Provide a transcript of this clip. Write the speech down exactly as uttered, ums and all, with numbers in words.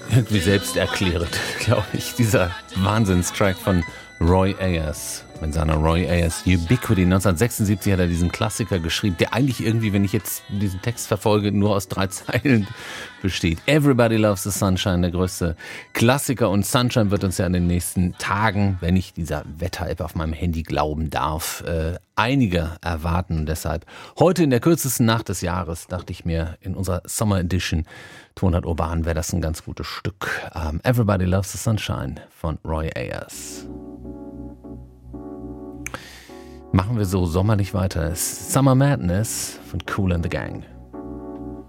Irgendwie selbsterklärend, glaube ich. Dieser Wahnsinnstrack von Roy Ayers. Mit seiner Roy Ayers Ubiquity. neunzehnhundertsechsundsiebzig hat er diesen Klassiker geschrieben, der eigentlich irgendwie, wenn ich jetzt diesen Text verfolge, nur aus drei Zeilen besteht. Everybody Loves the Sunshine, der größte Klassiker. Und Sunshine wird uns ja in den nächsten Tagen, wenn ich dieser Wetter-App auf meinem Handy glauben darf, äh, einige erwarten. Und deshalb heute in der kürzesten Nacht des Jahres, dachte ich mir, in unserer Summer Edition Tonart Urban wäre das ein ganz gutes Stück. Um, Everybody Loves the Sunshine von Roy Ayers. Machen wir so sommerlich weiter. Summer Madness von Kool and the Gang.